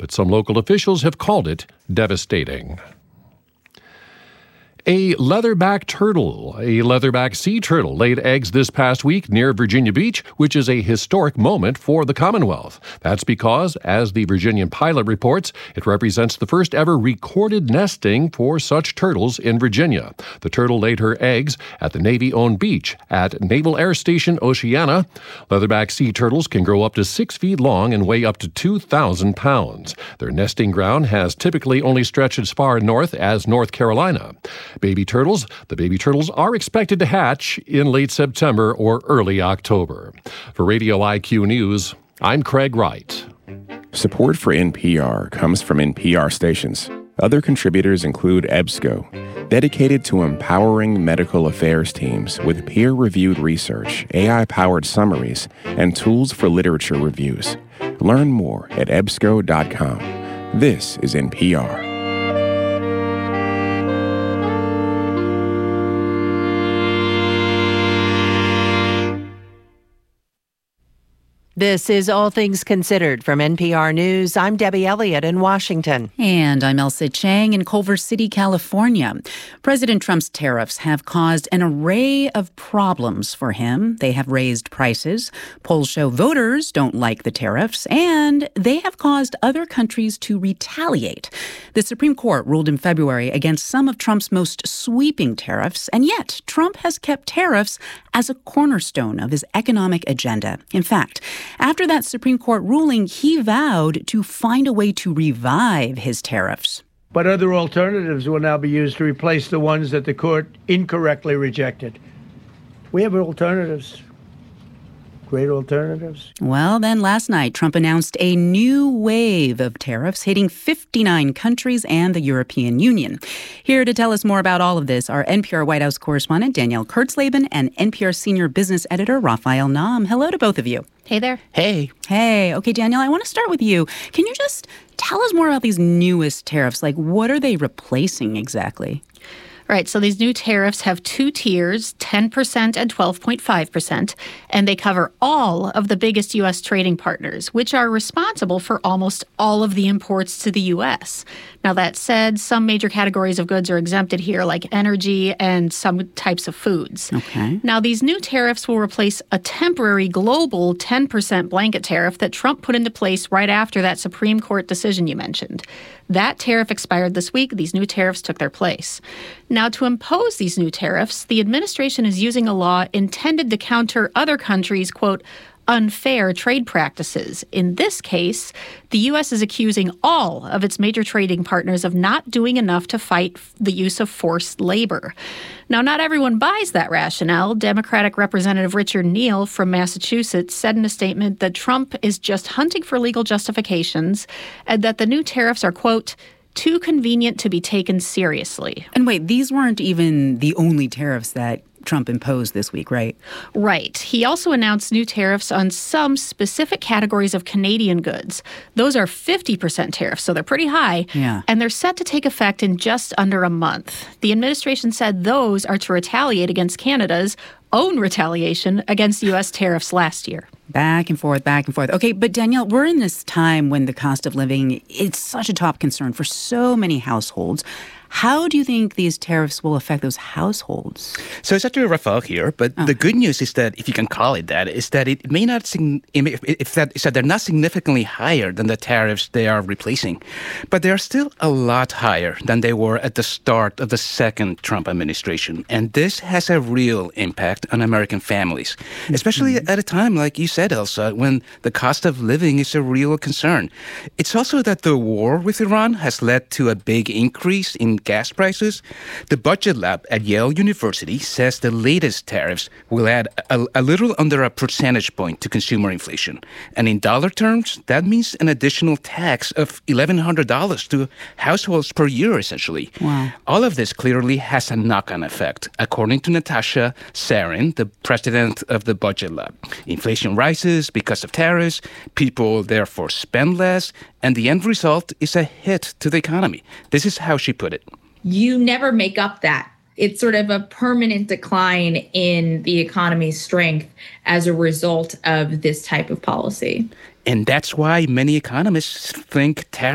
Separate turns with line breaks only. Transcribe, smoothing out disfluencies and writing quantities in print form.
but some local officials have called it devastating. A leatherback sea turtle, laid eggs this past week near Virginia Beach, which is a historic moment for the Commonwealth. That's because, as the Virginian Pilot reports, it represents the first ever recorded nesting for such turtles in Virginia. The turtle laid her eggs at the Navy-owned beach at Naval Air Station Oceana. Leatherback sea turtles can grow up to 6 feet long and weigh up to 2,000 pounds. Their nesting ground has typically only stretched as far north as North Carolina. The baby turtles are expected to hatch in late September or early October. For Radio IQ News, I'm Craig Wright.
Support for NPR comes from NPR stations. Other contributors include EBSCO, dedicated to empowering medical affairs teams with peer-reviewed research, AI-powered summaries, and tools for literature reviews. Learn more at ebsco.com. This is NPR.
This is All Things Considered from NPR News. I'm Debbie Elliott in Washington.
And I'm Elsa Chang in Culver City, California. President Trump's tariffs have caused an array of problems for him. They have raised prices. Polls show voters don't like the tariffs, and they have caused other countries to retaliate. The Supreme Court ruled in February against some of Trump's most sweeping tariffs, and yet Trump has kept tariffs as a cornerstone of his economic agenda. In fact, after that Supreme Court ruling, he vowed to find a way to revive his tariffs.
But other alternatives will now be used to replace the ones that the court incorrectly rejected. We have alternatives. Great alternatives.
Well, then last night, Trump announced a new wave of tariffs hitting 59 countries and the European Union. Here to tell us more about all of this are NPR White House correspondent Danielle Kurtzleben and NPR senior business editor Raphael Nahm. Hello to both of you.
Hey there.
Hey. Hey. Okay, Danielle, I want to start with you. Can you just tell us more about these newest tariffs? Like, what are they replacing exactly?
Right, so these new tariffs have two tiers, 10% and 12.5%, and they cover all of the biggest U.S. trading partners, which are responsible for almost all of the imports to the U.S. Now, that said, some major categories of goods are exempted here, like energy and some types of foods.
Okay.
Now, these new tariffs will replace a temporary global 10% blanket tariff that Trump put into place right after that Supreme Court decision you mentioned. That tariff expired this week. These new tariffs took their place. Now, to impose these new tariffs, the administration is using a law intended to counter other countries' quote, unfair trade practices. In this case, the U.S. is accusing all of its major trading partners of not doing enough to fight the use of forced labor. Now, not everyone buys that rationale. Democratic Representative Richard Neal from Massachusetts said in a statement that Trump is just hunting for legal justifications and that the new tariffs are, quote, too convenient to be taken seriously.
And wait, these weren't even the only tariffs that Trump imposed this week, right?
Right. He also announced new tariffs on some specific categories of Canadian goods. Those are 50% tariffs, so they're pretty high.
Yeah.
And they're set to take effect in just under a month. The administration said those are to retaliate against Canada's own retaliation against U.S. tariffs last year.
Back and forth, back and forth. Okay, but Danielle, we're in this time when the cost of living is such a top concern for so many households. How do you think these tariffs will affect those households?
So it's actually Rafael here, but the good news is that, if you can call it that, is that it may not is that they're not significantly higher than the tariffs they are replacing, but they are still a lot higher than they were at the start of the second Trump administration, and this has a real impact on American families, especially at a time, like you said, Elsa, when the cost of living is a real concern. It's also that the war with Iran has led to a big increase in gas prices. The Budget Lab at Yale University says the latest tariffs will add a little under a percentage point to consumer inflation. And in dollar terms, that means an additional tax of $1,100 to households per year, essentially.
Wow.
All of this clearly has a knock-on effect, according to Natasha Sarin, the president of the Budget Lab. Inflation rises because of tariffs, people therefore spend less, and the end result is a hit to the economy. This is how she put it.
You never make up that. It's sort of a permanent decline in the economy's strength as a result of this type of policy.
And that's why many economists think tariffs